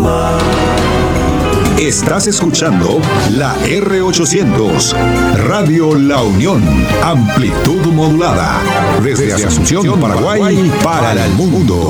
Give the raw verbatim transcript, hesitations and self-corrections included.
más. Estás escuchando la R ochocientos, Radio La Unión, amplitud modulada, desde Asunción, Paraguay, para el mundo.